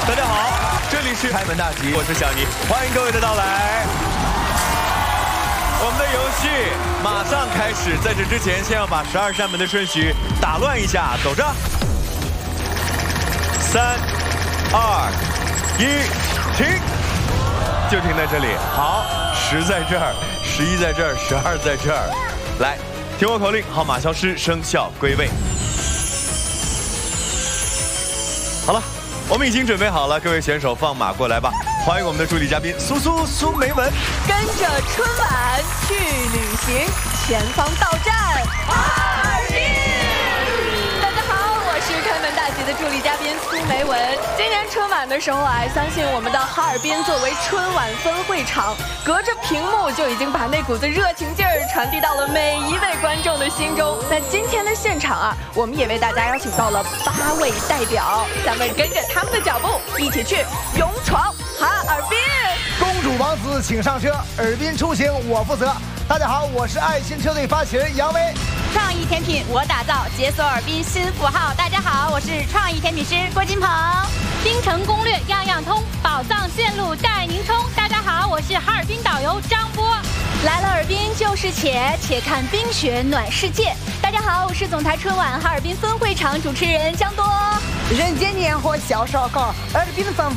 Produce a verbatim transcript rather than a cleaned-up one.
大家好，这里是开门大吉，我是小尼，欢迎各位的到来。我们的游戏马上开始，在这之前，先要把十二扇门的顺序打乱一下，走着。三、二、一，停，就停在这里。好，十在这儿，十一在这儿，十二在这儿。来，听我口令，号码消失，生肖归位。好了。 我们已经准备好了，各位选手放马过来吧！欢迎我们的助理嘉宾苏苏苏梅文， 跟着春晚去旅行，前方到站哈尔滨。大家好，我是开门大吉的助理嘉宾苏梅文。今年春晚的时候啊，相信我们的哈尔滨作为春晚分会场，隔着屏幕就已经把那股子热情劲儿传递到了每一位观众的心中。那今天的现场啊，我们也为大家邀请到了八位代表，咱们跟着他们的脚步，一起去勇闯哈尔滨。 公主王子请上车，尔滨出行我负责。大家好，我是爱心车队发起人杨威。 创意甜品我打造，解锁尔滨新符号。大家好，我是创意甜品师郭金鹏。冰城攻略样样通，宝藏线路带您冲。大家好，我是哈尔滨导游张波。 来了尔滨就是且，且看冰雪暖世界。大家好，我是总台春晚哈尔滨分会场主持人江多。 人间烟火笑烧烤，尔滨的风